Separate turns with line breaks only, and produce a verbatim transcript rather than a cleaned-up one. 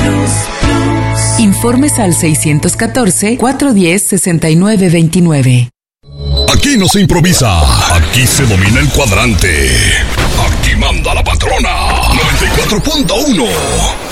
Informes al seiscientos catorce, cuatrocientos diez, sesenta y nueve veintinueve.
Aquí no se improvisa, aquí se domina el cuadrante. Aquí manda la patrona. noventa y cuatro punto uno.